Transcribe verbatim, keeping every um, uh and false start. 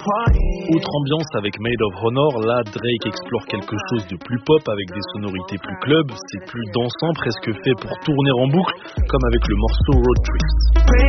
Autre ambiance avec Made of Honor, là Drake explore quelque chose de plus pop avec des sonorités plus club, c'est plus dansant, presque fait pour tourner en boucle, comme avec le morceau Road Trips.